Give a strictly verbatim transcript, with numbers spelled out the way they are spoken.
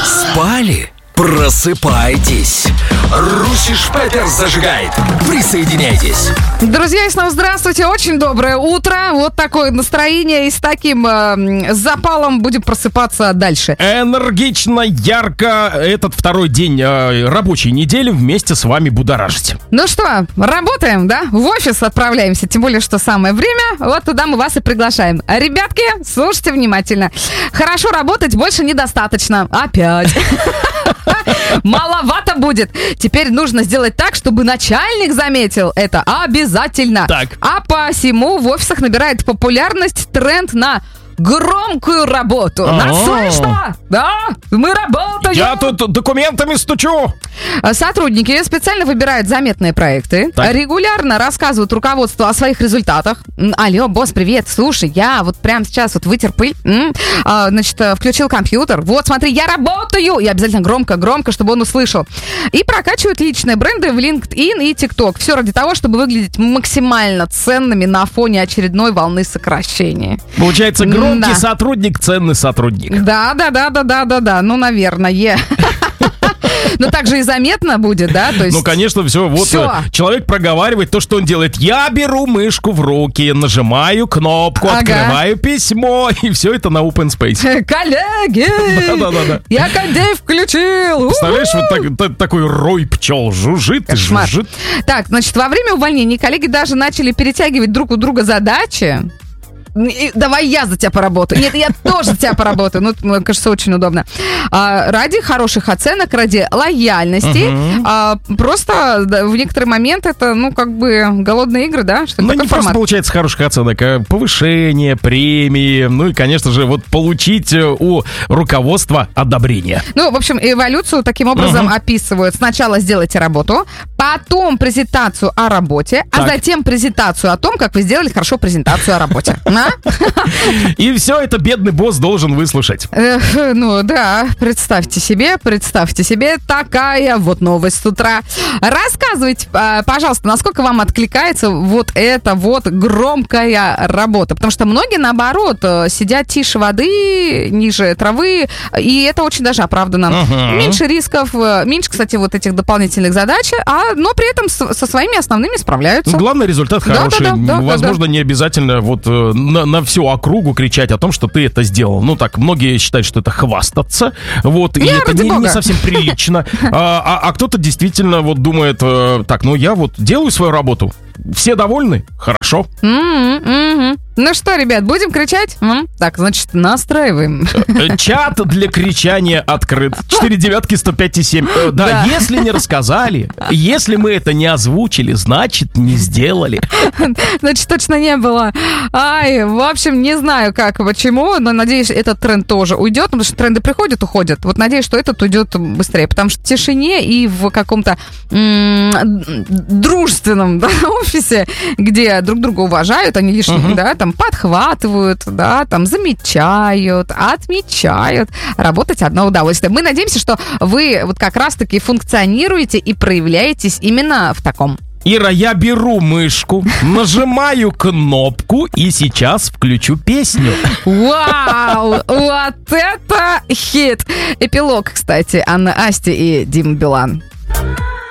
Спали? Просыпайтесь. Русиш Пеппер зажигает. Присоединяйтесь. Друзья, и снова здравствуйте. Очень доброе утро. Вот такое настроение. И с таким э, запалом будем просыпаться дальше. Энергично, ярко. Этот второй день э, рабочей недели вместе с вами будоражить. Ну что, работаем, да? В офис отправляемся. Тем более, что самое время. Вот туда мы вас и приглашаем. Ребятки, слушайте внимательно. Хорошо работать больше недостаточно. Опять. Маловато будет. Теперь нужно сделать так, чтобы начальник заметил это обязательно. Так. А посему в офисах набирает популярность тренд на громкую работу. А-а-а. Нас слышно? Да, мы работаем. Я тут документами стучу. Сотрудники специально выбирают заметные проекты, Так. регулярно рассказывают руководству о своих результатах. М, Алло, босс, привет, слушай, я вот прямо сейчас вот вытер пыль, м, а, значит, э, включил компьютер, вот смотри, я работаю, и обязательно громко-громко, чтобы он услышал. И прокачивают личные бренды в LinkedIn и TikTok. Все ради того, чтобы выглядеть максимально ценными на фоне очередной волны сокращения. Получается, громкий Да. сотрудник, ценный сотрудник. Да, да, да, да, да, да, да. Ну, наверное. Но также и заметно будет, да? То есть... Ну, конечно, все. Вот Всё. э, человек проговаривает то, что он делает. Я беру мышку в руки, нажимаю кнопку, Ага. открываю письмо, и все это на open space. Коллеги! Да-да-да-да. Я кондей включил! Представляешь, вот так- та- такой рой пчел жужжит и Кошмар. жужжит. Так, значит, во время увольнения коллеги даже начали перетягивать друг у друга задачи. И давай я за тебя поработаю. Нет, я тоже за тебя поработаю. Ну, мне кажется, очень удобно. А, ради хороших оценок, ради лояльности. Мгм. А, просто да, в некоторый момент это, ну, как бы голодные игры, да? Что Ну, такой не просто формат. получается хороших оценок, а повышение, премии, ну и, конечно же, вот получить э, у руководства одобрение. Ну, в общем, эволюцию таким образом Мгм. описывают. Сначала сделайте работу, потом презентацию о работе, а Так. затем презентацию о том, как вы сделали хорошо презентацию о работе. А? И все это бедный босс должен выслушать. Эх, ну да, представьте себе, представьте себе, такая вот новость с утра. Рассказывайте, а, пожалуйста, насколько вам откликается вот эта вот громкая работа. Потому что многие, наоборот, э, сидят тише воды, ниже травы, и это очень даже оправдано. Мгм. Меньше рисков, э, меньше, кстати, вот этих дополнительных задач, а, но при этом с- со своими основными справляются. Главный результат Да, хороший. да, да, да, Возможно, не обязательно вот э, на, на всю округу кричать о том, что ты это сделал. Ну так, многие считают, что это хвастаться. Вот, и Не, это ради не, бога. не совсем прилично. А, а- а кто-то действительно вот думает, э, так, ну я вот делаю свою работу. Все довольны? Хорошо. М-м, мгм. Ну что, ребят, будем кричать? М? Так, значит, настраиваем. Э, Чат для кричания открыт. четыре девятки сто пять и семь. Э, Да, Да. если не рассказали, если мы это не озвучили, значит, не сделали. Значит, точно не было. Ай, в общем, не знаю как, почему, но надеюсь, этот тренд тоже уйдет, потому что тренды приходят, уходят. Вот надеюсь, что этот уйдет быстрее, потому что в тишине и в каком-то м- дружественном, да, офисе, где друг друга уважают, они лишь, Мгм. да, там подхватывают, да, там замечают, отмечают. Работать одно удовольствие. Мы надеемся, что вы вот как раз-таки функционируете и проявляетесь именно в таком. Ира, я беру мышку, нажимаю кнопку и сейчас включу песню. Вау! Вот это хит! Эпилог, кстати, Анна Асти и Дима Билан.